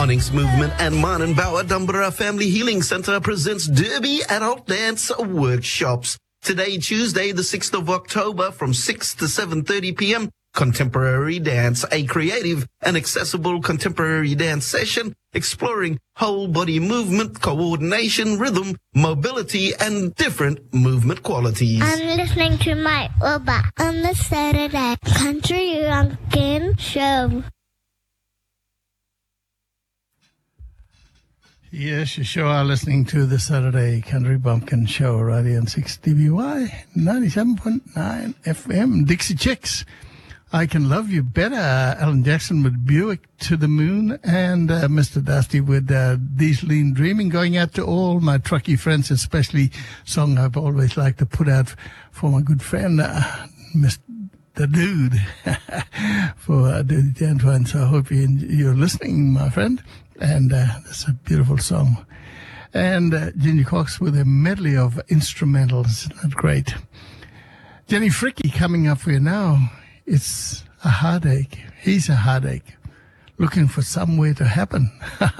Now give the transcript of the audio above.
Onyx Movement and Manenbauer Dumbara Family Healing Center presents Derby Adult Dance Workshops. Today, Tuesday, the 6th of October, from 6 to 7:30 p.m., Contemporary Dance, a creative and accessible contemporary dance session exploring whole body movement, coordination, rhythm, mobility, and different movement qualities. I'm listening to Mike Wilbur on the Saturday Country Bumpkin Show. Yes, you sure are listening to the Saturday Country Bumpkin Show right here on 6DBY 97.9 FM. Dixie Chicks, I Can Love You Better. Alan Jackson with Buick to the Moon, and Mr. Dusty with Dieseline Dreaming. Going out to all my trucky friends, especially song I've always liked to put out for my good friend, Mr. The Dude, for Dirty Gentleman. So I hope you're listening, my friend. And that's a beautiful song. And Ginger Cox with a medley of instrumentals. Isn't that great? Jenny Fricky coming up for you now. It's a heartache. He's a heartache. Looking for somewhere to happen.